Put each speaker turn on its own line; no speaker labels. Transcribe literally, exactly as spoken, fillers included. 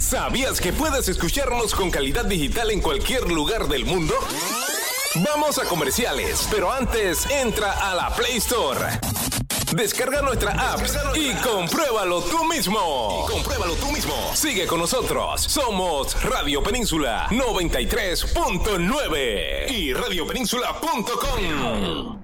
¿Sabías que puedes escucharnos con calidad digital en cualquier lugar del mundo? Vamos a comerciales, pero antes entra a la Play Store. Descarga nuestra app y compruébalo tú mismo. Y compruébalo tú mismo. Sigue con nosotros. Somos Radio Península noventa y tres punto nueve y radio península punto com.